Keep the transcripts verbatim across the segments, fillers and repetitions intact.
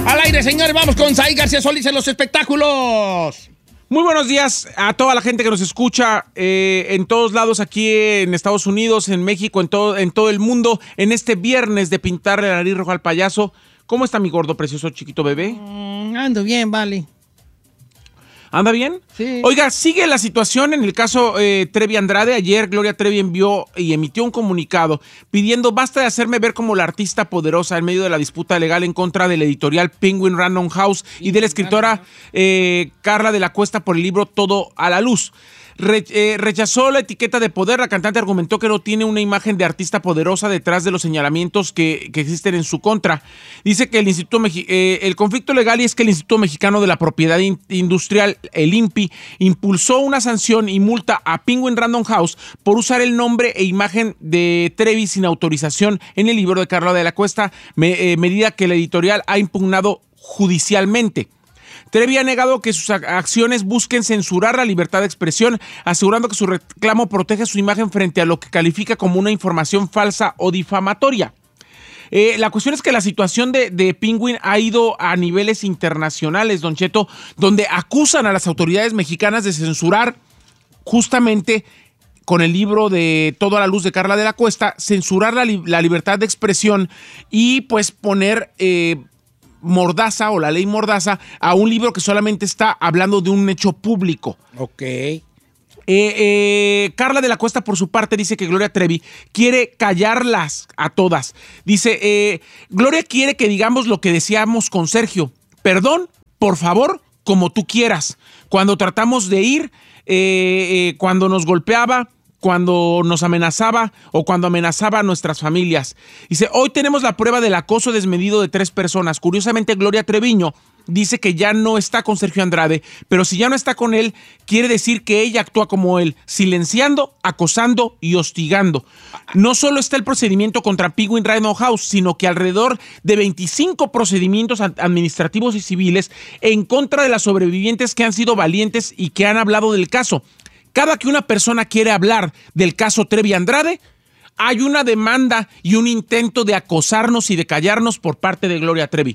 Al aire, señores, vamos con Saí García Solís en los espectáculos. Muy buenos días a toda la gente que nos escucha eh, en todos lados, aquí en Estados Unidos, en México, en todo, en todo el mundo, en este viernes de pintarle la nariz roja al payaso. ¿Cómo está mi gordo, precioso, chiquito bebé? Mm, ando bien, vale. ¿Anda bien? Sí. Oiga, sigue la situación en el caso eh, Trevi Andrade. Ayer Gloria Trevi envió y emitió un comunicado pidiendo basta de hacerme ver como la artista poderosa en medio de la disputa legal en contra del editorial Penguin Random House y de la escritora eh, Carla de la Cuesta por el libro Todo a la Luz. Re, eh, rechazó la etiqueta de poder. La cantante argumentó que no tiene una imagen de artista poderosa detrás de los señalamientos que, que existen en su contra. Dice que el Instituto Mexi- eh, el conflicto legal y es que el Instituto Mexicano de la Propiedad In- Industrial, el I N P I, impulsó una sanción y multa a Penguin Random House por usar el nombre e imagen de Trevi sin autorización en el libro de Carla de la Cuesta, me, eh, medida que la editorial ha impugnado judicialmente. Trevi ha negado que sus acciones busquen censurar la libertad de expresión, asegurando que su reclamo protege su imagen frente a lo que califica como una información falsa o difamatoria. Eh, la cuestión es que la situación de, de Penguin ha ido a niveles internacionales, Don Cheto, donde acusan a las autoridades mexicanas de censurar justamente con el libro de Todo a la Luz de Carla de la Cuesta, censurar la, li- la libertad de expresión y pues poner Eh, mordaza o la ley mordaza a un libro que solamente está hablando de un hecho público. Ok. Eh, eh, Carla de la Cuesta, por su parte, dice que Gloria Trevi quiere callarlas a todas. Dice, eh, Gloria quiere que digamos lo que decíamos con Sergio. Perdón, por favor, como tú quieras. Cuando tratamos de ir, eh, eh, cuando nos golpeaba, cuando nos amenazaba o cuando amenazaba a nuestras familias. Dice, hoy tenemos la prueba del acoso desmedido de tres personas. Curiosamente, Gloria Treviño dice que ya no está con Sergio Andrade, pero si ya no está con él, quiere decir que ella actúa como él, silenciando, acosando y hostigando. No solo está el procedimiento contra Penguin Random House, sino que alrededor de veinticinco procedimientos administrativos y civiles en contra de las sobrevivientes que han sido valientes y que han hablado del caso. Cada que una persona quiere hablar del caso Trevi Andrade, hay una demanda y un intento de acosarnos y de callarnos por parte de Gloria Trevi.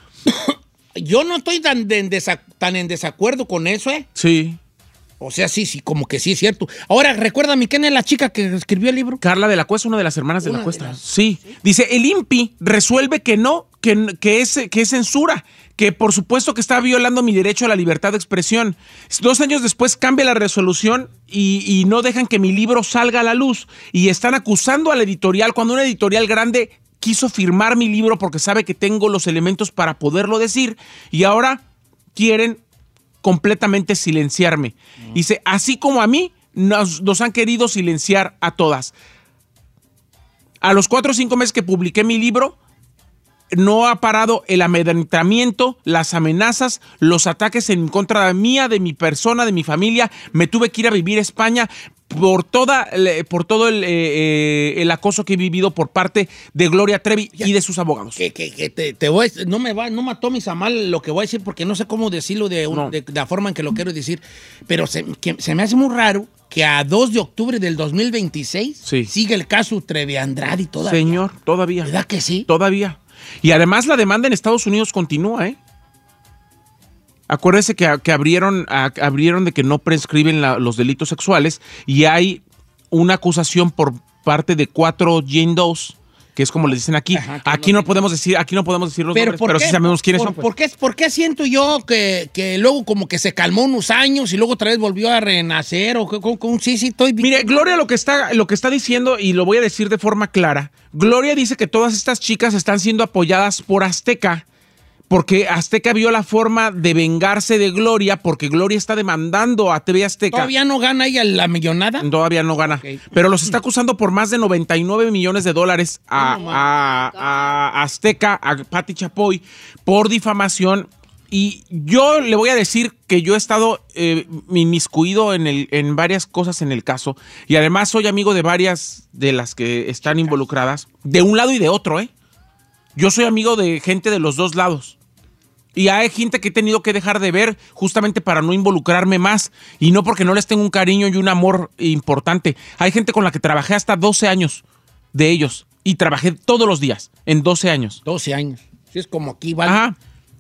Yo no estoy tan, de, en desa- tan en desacuerdo con eso, ¿eh? Sí. O sea, sí, sí, como que sí es cierto. Ahora, recuérdame, ¿quién es la chica que escribió el libro? Carla de la Cuesta, una de las hermanas de Una la Cuesta. de las- Sí. Dice, el I N P I resuelve que no, que, que, es, que es censura, que por supuesto que está violando mi derecho a la libertad de expresión. Dos años después cambia la resolución y, y no dejan que mi libro salga a la luz. Y están acusando a la editorial, cuando una editorial grande quiso firmar mi libro porque sabe que tengo los elementos para poderlo decir, y ahora quieren completamente silenciarme. Dice, así como a mí, nos, nos han querido silenciar a todas. A los cuatro o cinco meses que publiqué mi libro, no ha parado el amedrentamiento, las amenazas, los ataques en contra de mía, de mi persona, de mi familia. Me tuve que ir a vivir a España por, toda, por todo el, eh, el acoso que he vivido por parte de Gloria Trevi y de sus abogados. Que, que, que te, te voy a, no me va, no me tomes a mal lo que voy a decir porque no sé cómo decirlo de, un, No. de, de la forma en que lo quiero decir, pero se, que, se me hace muy raro que a dos de octubre del dos mil veintiséis Sí. sigue el caso Trevi Andrade y todavía. Señor, todavía. ¿Verdad que sí? Todavía. Y además la demanda en Estados Unidos continúa, ¿eh? Acuérdese que, que abrieron, a, abrieron de que no prescriben la, los delitos sexuales y hay una acusación por parte de cuatro Jane Does, que es como le dicen aquí. Ajá, que aquí no- no podemos decir, aquí no podemos decir los Pero, nombres, ¿por pero qué? sí sabemos quiénes ¿Por, son. Pues. ¿por, qué, ¿Por qué siento yo que, que luego como que se calmó unos años y luego otra vez volvió a renacer? O que, como, como- sí, sí, estoy... Mire, Gloria lo que está, lo que está diciendo, y lo voy a decir de forma clara, Gloria dice que todas estas chicas están siendo apoyadas por Azteca, porque Azteca vio la forma de vengarse de Gloria, porque Gloria está demandando a T V Azteca. ¿Todavía no gana ella la millonada? Todavía no gana. Ok. Pero los está acusando por más de noventa y nueve millones de dólares a, No, a- a Azteca, a Pati Chapoy, por difamación. Y yo le voy a decir que yo he estado eh, inmiscuido en, el, en varias cosas en el caso. Y además soy amigo de varias de las que están involucradas. De un lado y de otro, ¿eh? Yo soy amigo de gente de los dos lados. Y hay gente que he tenido que dejar de ver justamente para no involucrarme más. Y no porque no les tengo un cariño y un amor importante. Hay gente con la que trabajé hasta doce años de ellos. Y trabajé todos los días en doce años. doce años. Sí, es como aquí, ¿vale? Ajá.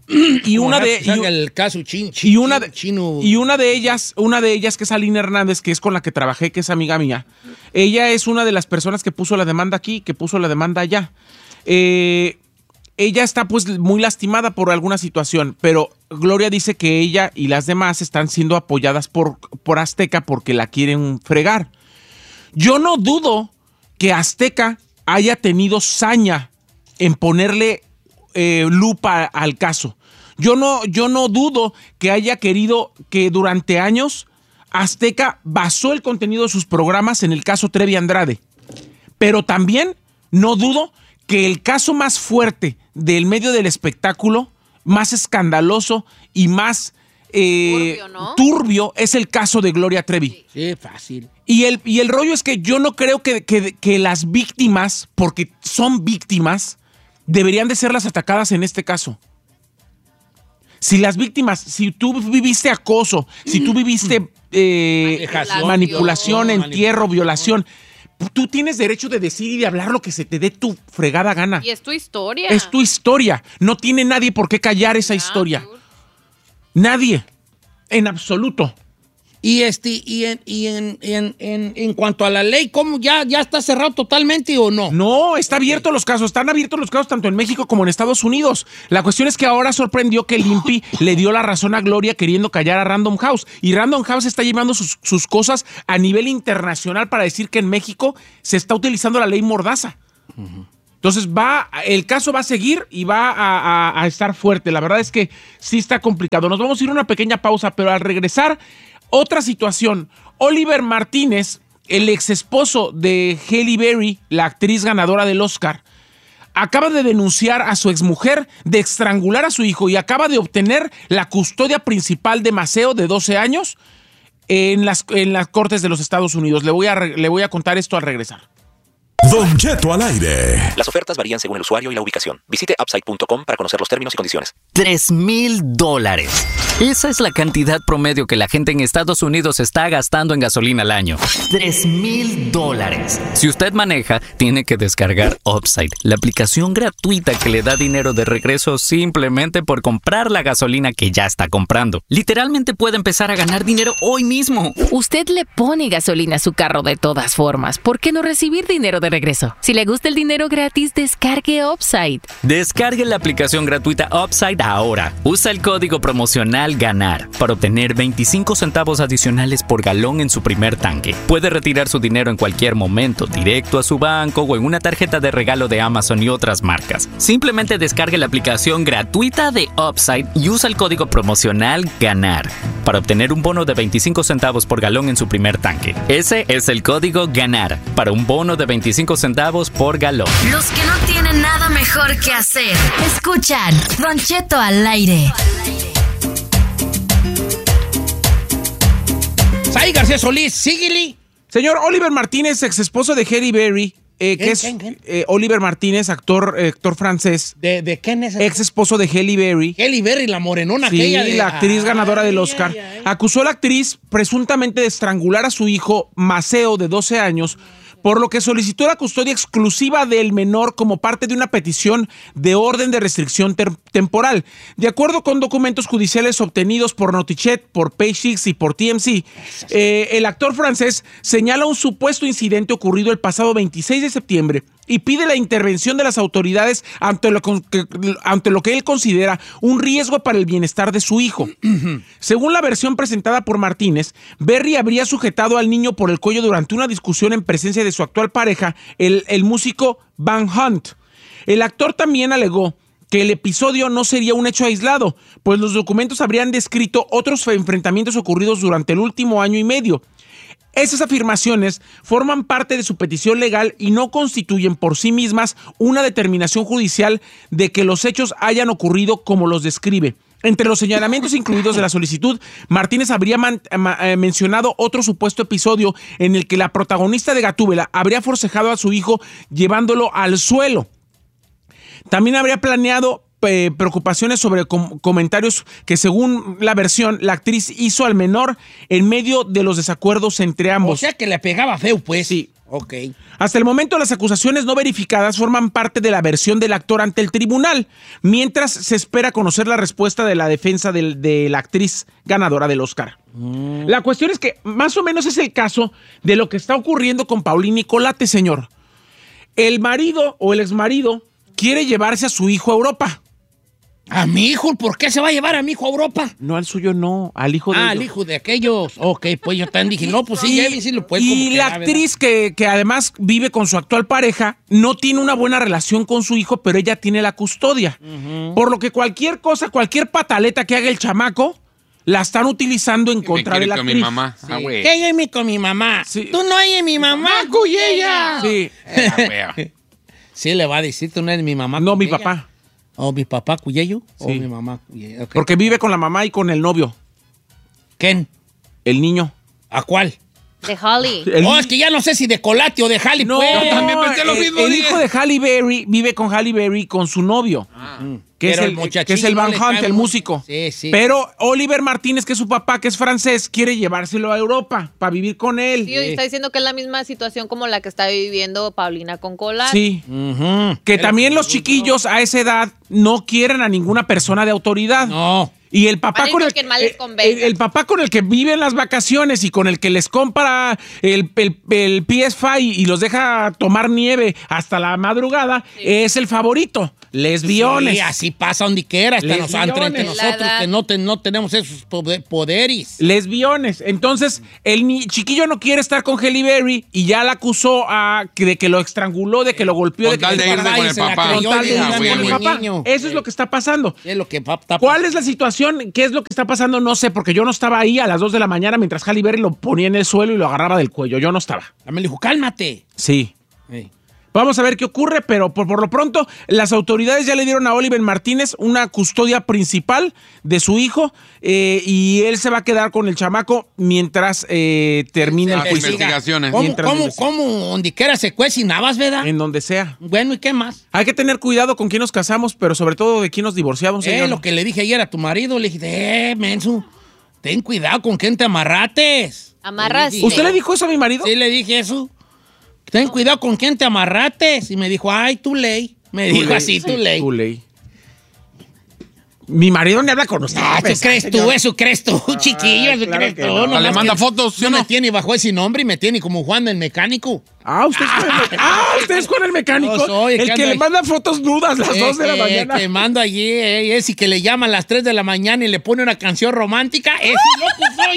Y una de y, el caso chin, chin, y una de, chino. y una de ellas, una de ellas que es Aline Hernández, que es con la que trabajé, que es amiga mía. Ella es una de las personas que puso la demanda aquí, que puso la demanda allá. Eh, ella está pues muy lastimada por alguna situación, pero Gloria dice que ella y las demás están siendo apoyadas por, por Azteca porque la quieren fregar. Yo no dudo que Azteca haya tenido saña en ponerle eh, lupa al caso. Yo no, yo no dudo que haya querido que durante años Azteca basó el contenido de sus programas en el caso Trevi Andrade. Pero también no dudo que el caso más fuerte del medio del espectáculo, más escandaloso y más eh, turbio, ¿no? turbio, es el caso de Gloria Trevi. Sí, fácil. Y el, y el rollo es que yo no creo que, que, que las víctimas, porque son víctimas, deberían de ser las atacadas en este caso. Si las víctimas, si tú viviste acoso, si tú viviste eh, manipulación, manipulación entierro, violación, tú tienes derecho de decir y de hablar lo que se te dé tu fregada gana. Y es tu historia. Es tu historia. No tiene nadie por qué callar esa historia. Nadie. En absoluto. Y este, y en, y en, en, en, en cuanto a la ley, ¿cómo ya, ya está cerrado totalmente o no? No, está abierto los casos, están abiertos los casos tanto en México como en Estados Unidos. La cuestión es que ahora sorprendió que el I N P I le dio la razón a Gloria queriendo callar a Random House. Y Random House está llevando sus, sus cosas a nivel internacional para decir que en México se está utilizando la ley Mordaza. Uh-huh. Entonces va, el caso va a seguir y va a, a, a estar fuerte. La verdad es que sí está complicado. Nos vamos a ir a una pequeña pausa, pero al regresar, otra situación. Oliver Martínez, el ex esposo de Halle Berry, la actriz ganadora del Oscar, acaba de denunciar a su exmujer de estrangular a su hijo y acaba de obtener la custodia principal de Maceo de doce años en las, en las cortes de los Estados Unidos. Le voy a, le voy a contar esto al regresar. Don Cheto al aire. Las ofertas varían según el usuario y la ubicación. Visite upside punto com para conocer los términos y condiciones. Tres mil dólares. Esa es la cantidad promedio que la gente en Estados Unidos está gastando en gasolina al año. Tres mil dólares. Si usted maneja, tiene que descargar Upside, la aplicación gratuita que le da dinero de regreso simplemente por comprar la gasolina que ya está comprando. Literalmente puede empezar a ganar dinero hoy mismo. Usted le pone gasolina a su carro de todas formas. ¿Por qué no recibir dinero de regreso? Si le gusta el dinero gratis, descargue Upside. Descargue la aplicación gratuita Upside ahora. Usa el código promocional GANAR para obtener veinticinco centavos adicionales por galón en su primer tanque. Puede retirar su dinero en cualquier momento, directo a su banco o en una tarjeta de regalo de Amazon y otras marcas. Simplemente descargue la aplicación gratuita de Upside y usa el código promocional GANAR para obtener un bono de veinticinco centavos por galón en su primer tanque. Ese es el código GANAR para un bono de veinticinco centavos por galón. Los que no tienen nada mejor que hacer, escuchan Don Cheto al aire. Sai García Solís, síguele. Señor Oliver Martínez, ex esposo de Halle Berry, eh, que es ¿Quién, quién? Eh, Oliver Martínez, actor, eh, actor francés. ¿De, de quién es? Ex esposo de Halle Berry. Halle Berry, la morenona sí, aquella. De... la actriz ay, ganadora del Oscar. Ay, ay. Acusó a la actriz presuntamente de estrangular a su hijo Maceo, de doce años, por lo que solicitó la custodia exclusiva del menor como parte de una petición de orden de restricción ter- temporal. De acuerdo con documentos judiciales obtenidos por Notichet, por Page Six y por T M C, eh, el actor francés señala un supuesto incidente ocurrido el pasado veintiséis de septiembre y pide la intervención de las autoridades ante lo, que, ante lo que él considera un riesgo para el bienestar de su hijo. Según la versión presentada por Martínez, Berry habría sujetado al niño por el cuello durante una discusión en presencia de su actual pareja, el, el músico Van Hunt. El actor también alegó que el episodio no sería un hecho aislado, pues los documentos habrían descrito otros enfrentamientos ocurridos durante el último año y medio. Esas afirmaciones forman parte de su petición legal y no constituyen por sí mismas una determinación judicial de que los hechos hayan ocurrido como los describe. Entre los señalamientos incluidos de la solicitud, Martínez habría man, ma, eh, mencionado otro supuesto episodio en el que la protagonista de Gatúbela habría forcejado a su hijo llevándolo al suelo. También habría planeado eh, preocupaciones sobre com- comentarios que, según la versión, la actriz hizo al menor en medio de los desacuerdos entre ambos. O sea que le pegaba feo, pues. Sí. Ok. Hasta el momento, las acusaciones no verificadas forman parte de la versión del actor ante el tribunal, mientras se espera conocer la respuesta de la defensa del- de la actriz ganadora del Oscar. Mm. La cuestión es que más o menos es el caso de lo que está ocurriendo con Paulín Nicolate, señor. El marido o el exmarido quiere llevarse a su hijo a Europa. ¿A mi hijo? ¿Por qué se va a llevar a mi hijo a Europa? No al suyo, no, al hijo de Ah, ellos. al hijo de aquellos. Ok, pues yo también dije, no, pues sí, Y, ya sí lo puede. y la actriz que, que además vive con su actual pareja no tiene una buena relación con su hijo, pero ella tiene la custodia. Uh-huh. Por lo que cualquier cosa, cualquier pataleta que haga el chamaco, la están utilizando en contra de la con actriz. mi mamá. Sí. Ah, güey. ¿Qué yo mi con mi mamá? Sí. Tú no eres mi mamá, Cuyella. Sí. Ah, Sí, le va a decir, tú no eres mi mamá. No, mi Cuyella. papá. ¿O mi papá Cuyello? ¿O Sí. mi mamá Cuyello? Okay. Porque vive con la mamá y con el novio, ¿Quién? el niño. ¿A cuál? De Holly. El- Oh, es que ya no sé si de Colate o de Halle. No, pues. Yo también pensé lo el, mismo, el dije. hijo de Halle Berry vive con Halle Berry con su novio. Ah. Que es, Pero el, el muchachillo que es el no Van le Hunt, cae el muy- músico. Sí, sí. Pero Oliver Martínez, que es su papá, que es francés, quiere llevárselo a Europa para vivir con él. Sí, está diciendo que es la misma situación como la que está viviendo Paulina con Colate. Sí. Ujú. Que también los chiquillos a esa edad no quieren a ninguna persona de autoridad. No. Y el papá Van a ir con con el, quien más les eh, convenga. el, el papá con el que vive en las vacaciones y con el que les compra el, el, el P S cinco y los deja tomar nieve hasta la madrugada, sí. es el favorito. Lesbiones. Sí, así pasa donde quiera, hasta nos, entre, entre Lesbiones. nosotros que no, te- no tenemos esos poder- poderes. Lesbiones. Entonces, el ni- chiquillo no quiere estar con Halle Berry y ya la acusó a, que- de que lo estranguló, de que lo golpeó, Con de que tal le de irse disparó. con el se la papá. creyó, Con tal de diga, irse güey, con el güey. papá. niño. Eso es lo que está pasando. Es lo que pa- está ¿Cuál es la situación? ¿Qué es lo que está pasando? No sé, porque yo no estaba ahí a las dos de la mañana mientras Halle Berry lo ponía en el suelo y lo agarraba del cuello. Yo no estaba. Me dijo, cálmate. Sí. Sí. Vamos a ver qué ocurre, pero por, por lo pronto las autoridades ya le dieron a Oliver Martínez una custodia principal de su hijo eh, y él se va a quedar con el chamaco mientras eh, termine el Las juicio. investigaciones. ¿Cómo, Mientras cómo, investiga. cómo, donde quiera se cuece y navas, verdad? En donde sea. Bueno, ¿y qué más? Hay que tener cuidado con quién nos casamos, pero sobre todo de quién nos divorciamos, Eh, señor. lo que le dije ayer a tu marido, le dije, eh, menso, ten cuidado con quién te amarrates. Amarras. Le dije, ¿Usted le dijo eso a mi marido? Sí, le dije eso. Ten cuidado con quién te amarrates. Y me dijo, ay, tú ley. Me Tú dijo ley, así, sí, tú ley. tú ley. Mi marido ni habla con usted. Ah, ¿tú pues, crees tú? señor. Eso crees tú, chiquillo, eso claro crees que tú. no. Nomás Le manda que fotos, ¿sí No o me no? tiene bajo ese nombre y me tiene como Juan el mecánico. Ah, usted es con el, me- ah, ¿usted es con el mecánico. No soy, el que que anda le ahí. manda fotos nudas las Eh, dos de la que- mañana. Que mando allí, eh, ese que le llama a las tres de la mañana y le pone una canción romántica. Ese loco soy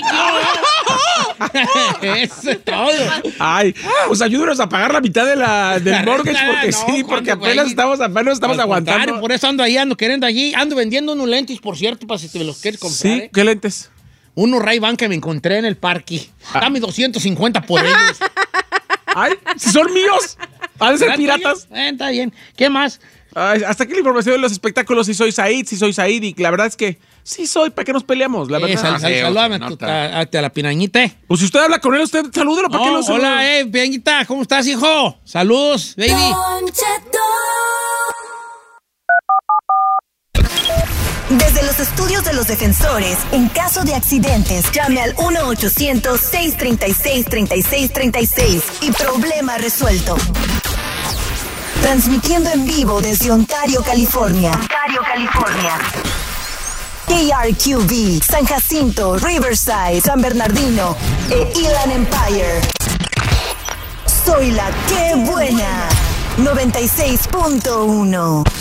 yo. Eso es todo. Ay, pues ayúdenos a pagar la mitad de la, del La mortgage renta, porque no, sí, porque ¿cuándo, apenas güey? estamos, apenas estamos Al aguantando. contrario, por eso ando ahí, ando queriendo allí. Ando vendiendo unos lentes, por cierto, para si te los quieres comprar. Sí, ¿eh? ¿qué lentes? Unos Ray-Ban que me encontré en el parque. Ah. Dame doscientos cincuenta por ellos. Ay, si son míos. ¿Han de ser ¿Serán piratas? tuyos? Eh, está bien. ¿Qué más? Ay, hasta aquí la información de los espectáculos. Si soy Said, si soy Said. Y la verdad es que sí soy, ¿para qué nos peleamos? La Eh, verdad. sal- sal- feo, salúdame se a, tu- nota. a- a- a la pirañita. eh. Pues si usted habla con él, usted salúdelo. ¿Para qué No, lo saluda? hola, eh, pirañita. ¿Cómo estás, hijo? Saludos, baby. Desde los estudios de los defensores, en caso de accidentes, llame al uno ochocientos, seiscientos treinta y seis, treinta y seis treinta y seis y problema resuelto. Transmitiendo en vivo desde Ontario, California. Ontario, California. K R Q V, San Jacinto, Riverside, San Bernardino e Inland Empire. Soy la que buena. noventa y seis punto uno.